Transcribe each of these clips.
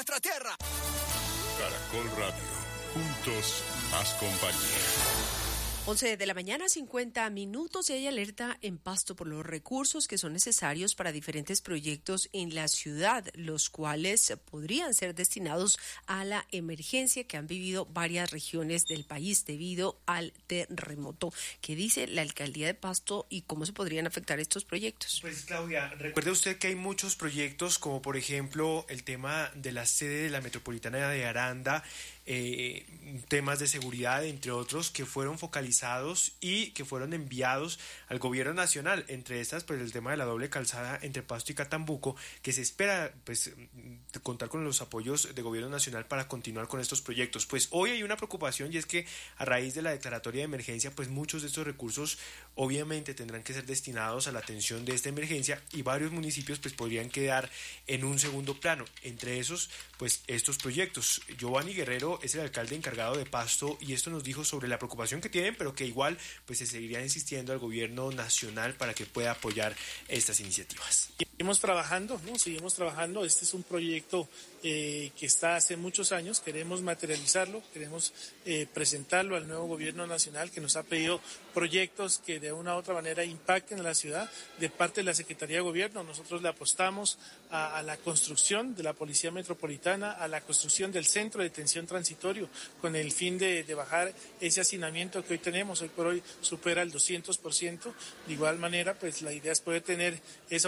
nuestra tierra. Caracol Radio, juntos más compañía. 11 de la mañana, 50 minutos, y hay alerta en Pasto por los recursos que son necesarios para diferentes proyectos en la ciudad, los cuales podrían ser destinados a la emergencia que han vivido varias regiones del país debido al terremoto. ¿Qué dice la alcaldía de Pasto y cómo se podrían afectar estos proyectos? Pues Claudia, recuerde usted que hay muchos proyectos, como por ejemplo el tema de la sede de la Metropolitana de Aranda, temas de seguridad, entre otros, que fueron focalizados y que fueron enviados al gobierno nacional. Entre estas, pues el tema de la doble calzada entre Pasto y Catambuco, que se espera pues contar con los apoyos del gobierno nacional para continuar con estos proyectos. Pues hoy hay una preocupación, y es que a raíz de la declaratoria de emergencia, pues muchos de estos recursos obviamente tendrán que ser destinados a la atención de esta emergencia, y varios municipios pues podrían quedar en un segundo plano. Entre esos, pues estos proyectos. Giovanni Guerrero es el alcalde encargado de Pasto, y esto nos dijo sobre la preocupación que tienen, pero que igual pues se seguiría insistiendo al gobierno nacional para que pueda apoyar estas iniciativas. Seguimos trabajando, ¿no? Seguimos trabajando. Este es un proyecto que está hace muchos años. Queremos materializarlo, queremos presentarlo al nuevo gobierno nacional, que nos ha pedido proyectos que de una u otra manera impacten a la ciudad. De parte de la Secretaría de Gobierno, nosotros le apostamos a la construcción de la Policía Metropolitana, a la construcción del centro de detención transitorio, con el fin de bajar ese hacinamiento que hoy tenemos. Hoy por hoy supera el 200%. De igual manera, pues la idea es poder tener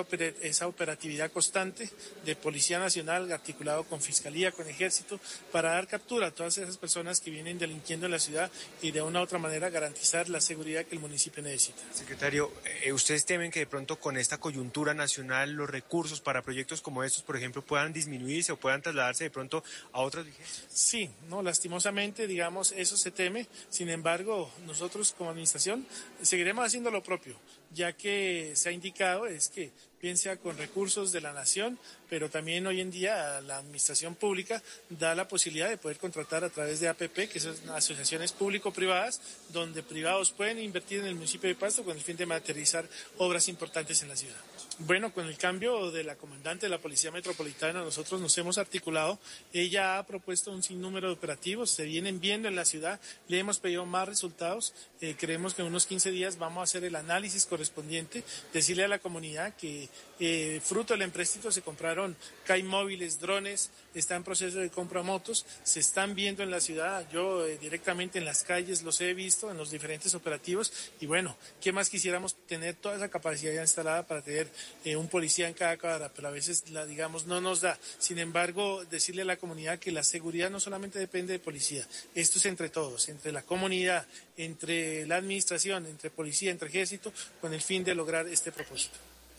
esa operatividad constante de Policía Nacional articulado con Fiscalía, con Ejército, para dar captura a todas esas personas que vienen delinquiendo en la ciudad y de una u otra manera garantizar la seguridad que el municipio necesita. Secretario, ¿ustedes temen que de pronto con esta coyuntura nacional los recursos para proyectos como estos, por ejemplo, puedan disminuirse o puedan trasladarse de pronto a otras vigencias? Sí, no, lastimosamente, digamos, eso se teme. Sin embargo, nosotros como administración seguiremos haciendo lo propio, ya que se ha indicado es que bien sea con recursos de la nación, pero también hoy en día la administración pública da la posibilidad de poder contratar a través de APP, que son asociaciones público-privadas, donde privados pueden invertir en el municipio de Pasto con el fin de materializar obras importantes en la ciudad. Bueno, con el cambio de la comandante de la Policía Metropolitana, nosotros nos hemos articulado. Ella ha propuesto un sinnúmero de operativos, se vienen viendo en la ciudad, le hemos pedido más resultados. Creemos que en unos 15 días vamos a hacer el análisis correspondiente, decirle a la comunidad que fruto del empréstito se compraron CAI móviles, drones, está en proceso de compra motos, se están viendo en la ciudad. Yo directamente en las calles los he visto en los diferentes operativos, y bueno, ¿qué más quisiéramos? Tener toda esa capacidad ya instalada para tener un policía en cada cuadra, pero a veces digamos no nos da. Sin embargo, decirle a la comunidad que la seguridad no solamente depende de policía, esto es entre todos, entre la comunidad, entre la administración, entre policía, entre ejército, con el fin de lograr este propósito.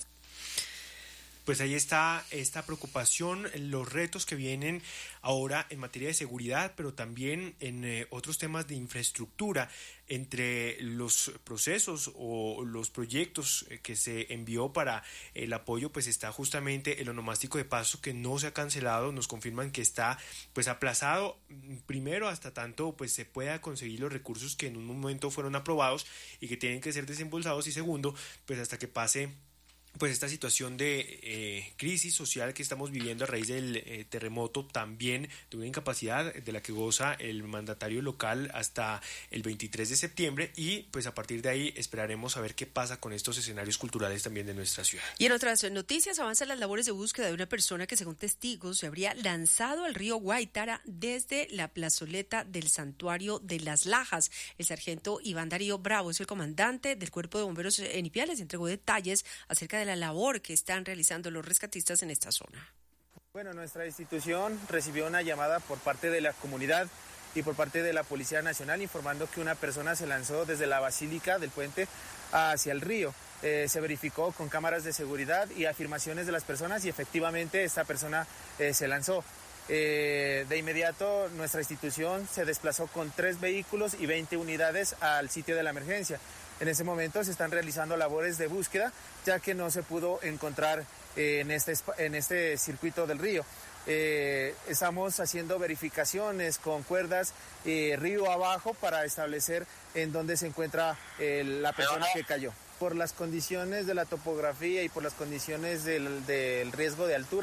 Pues ahí está esta preocupación, los retos que vienen ahora en materia de seguridad, pero también en otros temas de infraestructura. Entre los procesos o los proyectos que se envió para el apoyo, pues está justamente el onomástico de Pasto, que no se ha cancelado. Nos confirman que está pues aplazado, primero hasta tanto pues se pueda conseguir los recursos que en un momento fueron aprobados y que tienen que ser desembolsados, y segundo, pues hasta que pase pues esta situación de crisis social que estamos viviendo a raíz del terremoto, también de una incapacidad de la que goza el mandatario local hasta el 23 de septiembre, y pues a partir de ahí esperaremos a ver qué pasa con estos escenarios culturales también de nuestra ciudad. Y en otras noticias, avanzan las labores de búsqueda de una persona que, según testigos, se habría lanzado al río Guaitara desde la plazoleta del Santuario de las Lajas. El sargento Iván Darío Bravo es el comandante del Cuerpo de Bomberos en Ipiales, entregó detalles acerca de la labor que están realizando los rescatistas en esta zona. Bueno, nuestra institución recibió una llamada por parte de la comunidad y por parte de la Policía Nacional informando que una persona se lanzó desde la Basílica del Puente hacia el río. Se verificó con cámaras de seguridad y afirmaciones de las personas, y efectivamente esta persona se lanzó. De inmediato nuestra institución se desplazó con 3 vehículos y 20 unidades al sitio de la emergencia. En ese momento se están realizando labores de búsqueda, ya que no se pudo encontrar en este circuito del río. Estamos haciendo verificaciones con cuerdas río abajo para establecer en dónde se encuentra la persona que cayó. Por las condiciones de la topografía y por las condiciones del riesgo de altura,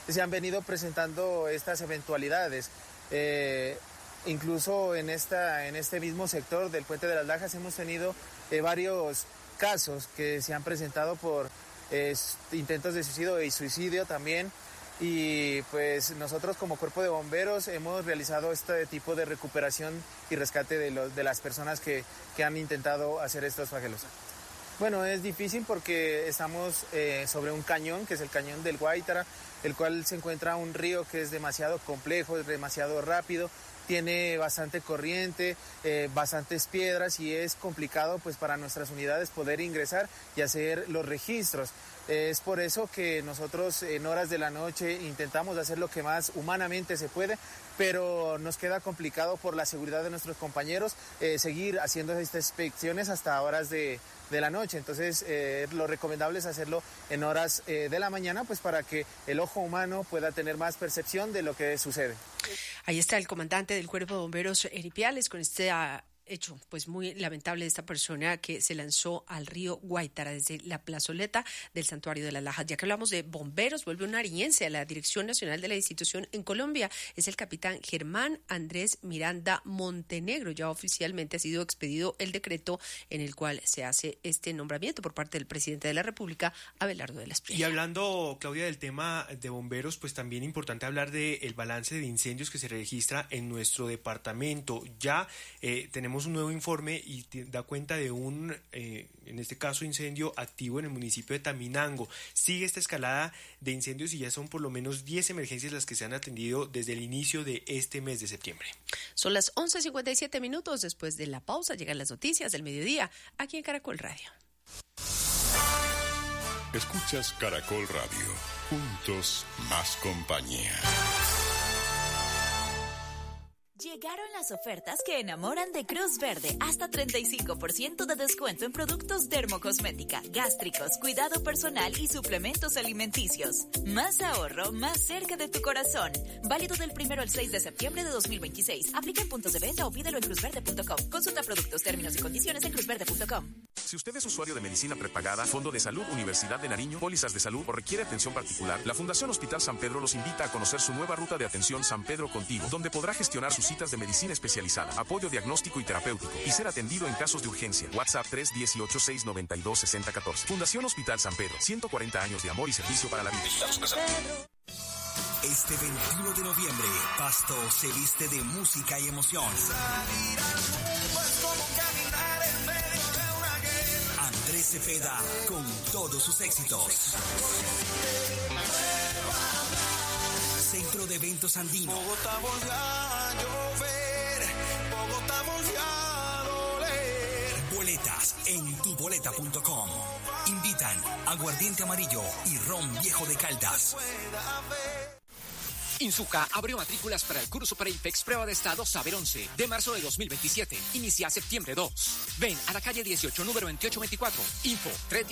se han venido presentando estas eventualidades. Incluso en este mismo sector del Puente de las Lajas hemos tenido varios casos que se han presentado por intentos de suicidio y suicidio también. Y pues nosotros como Cuerpo de Bomberos hemos realizado este tipo de recuperación y rescate de las personas que han intentado hacer estos flagelos. Bueno, es difícil porque estamos sobre un cañón, que es el cañón del Guaitara, el cual se encuentra un río que es demasiado complejo, es demasiado rápido, tiene bastante corriente, bastantes piedras y es complicado pues para nuestras unidades poder ingresar y hacer los registros. Es por eso que nosotros en horas de la noche intentamos hacer lo que más humanamente se puede, pero nos queda complicado por la seguridad de nuestros compañeros seguir haciendo estas inspecciones hasta horas de la noche. Entonces lo recomendable es hacerlo en horas de la mañana, pues para que el ojo humano pueda tener más percepción de lo que sucede. Ahí está el comandante del Cuerpo de Bomberos, Eripiales, con este hecho pues muy lamentable de esta persona que se lanzó al río Guaitara desde la plazoleta del Santuario de las Lajas. Ya que hablamos de bomberos, vuelve un nariñense a la Dirección Nacional de la institución en Colombia. Es el capitán Germán Andrés Miranda Montenegro. Ya oficialmente ha sido expedido el decreto en el cual se hace este nombramiento por parte del presidente de la República, Abelardo de la Espriella. Y hablando, Claudia, del tema de bomberos, pues también importante hablar del balance de incendios que se registra en nuestro departamento. Ya tenemos un nuevo informe y da cuenta de un, en este caso, incendio activo en el municipio de Taminango. Sigue esta escalada de incendios y ya son por lo menos 10 emergencias las que se han atendido desde el inicio de este mes de septiembre. Son las 11:57. Después de la pausa llegan las noticias del mediodía aquí en Caracol Radio. Escuchas Caracol Radio. Juntos, más compañía. Llegaron las ofertas que enamoran de Cruz Verde. Hasta 35% de descuento en productos dermocosmética, gástricos, cuidado personal y suplementos alimenticios. Más ahorro, más cerca de tu corazón. Válido del 1 al 6 de septiembre de 2026. Aplica en puntos de venta o pídelo en cruzverde.com. Consulta productos, términos y condiciones en cruzverde.com. Si usted es usuario de medicina prepagada, Fondo de Salud Universidad de Nariño, pólizas de salud o requiere atención particular, la Fundación Hospital San Pedro los invita a conocer su nueva ruta de atención San Pedro Contigo, donde podrá gestionar sus citas de medicina especializada, apoyo diagnóstico y terapéutico y ser atendido en casos de urgencia. WhatsApp 318-692-6014. Fundación Hospital San Pedro, 140 años de amor y servicio para la vida. Este 21 de noviembre, Pasto se viste de música y emoción. Andrés Cepeda con todos sus éxitos. Centro de Eventos Andino. Bogotá volvió a llover, Bogotá volvió a doler. Boletas en tuboleta.com. Invitan Aguardiente Amarillo y Ron Viejo de Caldas. Insuca abrió matrículas para el curso Pre-IFEX Prueba de Estado Saber 11 de marzo de 2027. Inicia septiembre 2. Ven a la calle 18, número 2824. Info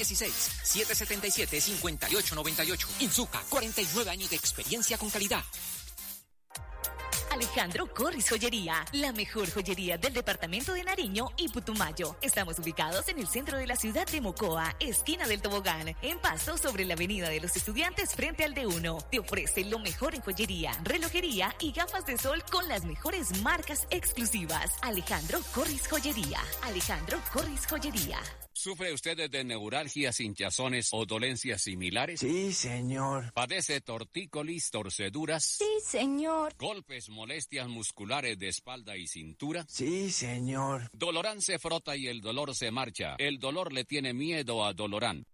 316-777-5898. Insuca, 49 años de experiencia con calidad. Alejandro Corris Joyería, la mejor joyería del departamento de Nariño y Putumayo. Estamos ubicados en el centro de la ciudad de Mocoa, esquina del Tobogán, en Pasto, sobre la avenida de los Estudiantes frente al D1. Te ofrece lo mejor en joyería, relojería y gafas de sol con las mejores marcas exclusivas. Alejandro Corris Joyería. Alejandro Corris Joyería. ¿Sufre usted de neuralgias, hinchazones o dolencias similares? Sí, señor. ¿Padece tortícolis, torceduras? Sí, señor. ¿Golpes, molestias musculares de espalda y cintura? Sí, señor. Dolorán se frota y el dolor se marcha. El dolor le tiene miedo a Dolorán.